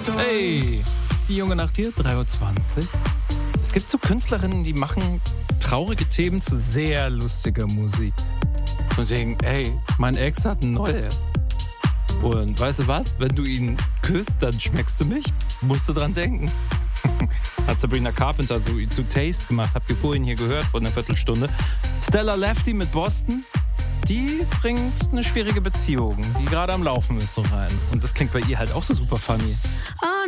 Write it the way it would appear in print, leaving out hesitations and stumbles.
Hey, die junge Nacht hier, 3:20 Uhr. Es gibt so Künstlerinnen, die machen traurige Themen zu sehr lustiger Musik. Und denken, ey, mein Ex hat eine neue. Und weißt du was? Wenn du ihn küsst, dann schmeckst du mich. Musst du dran denken. Hat Sabrina Carpenter so zu Taste gemacht. Habt ihr vorhin hier gehört vor einer Viertelstunde. Stella Lefty mit Boston, die bringt eine schwierige Beziehung, die gerade am Laufen ist so rein. Und das klingt bei ihr halt auch so super funny.